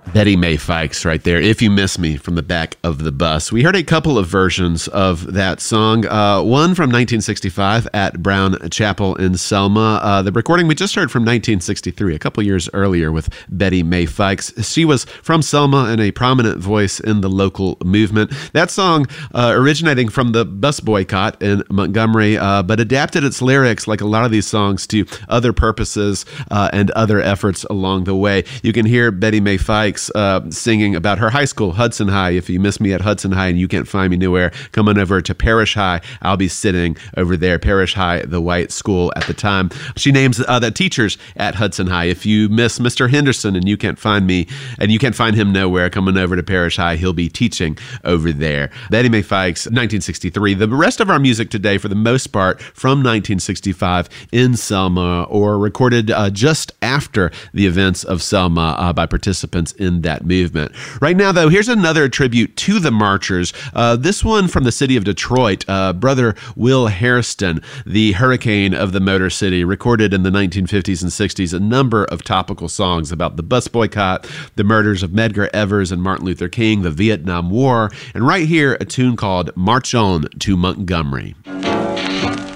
Betty Mae Fikes right there, If You Miss Me, from the back of the bus. We heard a couple of versions of that song, one from 1965 at Brown Chapel in Selma. The recording we just heard from 1963, a couple years earlier with Betty Mae Fikes. She was from Selma and a prominent voice in the local movement. That song originating from the bus boycott in Montgomery, but adapted its lyrics, like a lot of these songs, to other purposes and other efforts along the way. You can hear Betty Mae Fikes singing about her high school, Hudson High. If you miss me at Hudson High and you can't find me nowhere, come on over to Parish High. I'll be sitting over there. Parish High, the white school at the time. She names the teachers at Hudson High. If you miss Mr. Henderson and you can't find me and you can't find him nowhere, come on over to Parish High. He'll be teaching over there. Betty Mae Fikes, 1963. The rest of our music today, for the most part, from 1965 in Selma, or recorded just after the events of Selma by participants in that movement. Right now, though, here's another tribute to the Marchers. This one from the city of Detroit, Brother Will Hairston, the hurricane of the Motor City, recorded in the 1950s and 60s a number of topical songs about the bus boycott, the murders of Medgar Evers and Martin Luther King, the Vietnam War, and right here, a tune called March On to Montgomery.